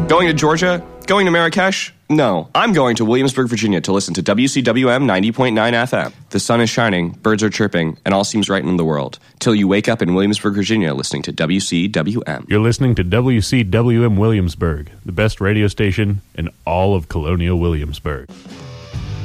Going to Georgia? Going to Marrakesh? No, I'm going to Williamsburg, Virginia to listen to WCWM 90.9 FM. The sun is shining, birds are chirping, and all seems right in the world. Till you wake up in Williamsburg, Virginia listening to WCWM. You're listening to WCWM Williamsburg, the best radio station in all of colonial Williamsburg.